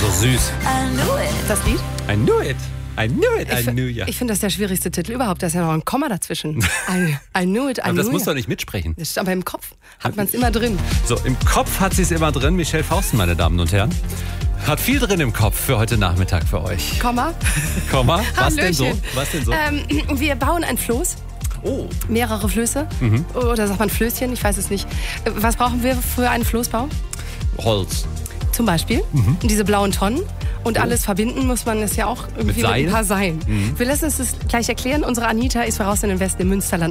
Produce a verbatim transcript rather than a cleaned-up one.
so süß. I knew it. Das Lied? I knew it. I knew it, I ich knew ya. Ich finde das der schwierigste Titel überhaupt. Da ist ja noch ein Komma dazwischen. I, I knew it, I Aber knew das muss ya. doch nicht mitsprechen. Das ist aber im Kopf hat man es immer drin. So, im Kopf hat sie es immer drin. Michelle Fausten, meine Damen und Herren. Hat viel drin im Kopf für heute Nachmittag für euch. Komma. Komma? Was denn so? Hallöchen. Was denn so? Ähm, wir bauen ein Floß. Oh. Mehrere Flöße. Mhm. Oder sagt man Flößchen? Ich weiß es nicht. Was brauchen wir für einen Floßbau? Holz. Zum Beispiel. Mhm. Diese blauen Tonnen. Und Oh. alles verbinden muss man es ja auch irgendwie Mit Seil? mit ein paar Seilen. Mhm. Wir lassen uns das gleich erklären. Unsere Anita ist voraus in den Westen im Münsterland.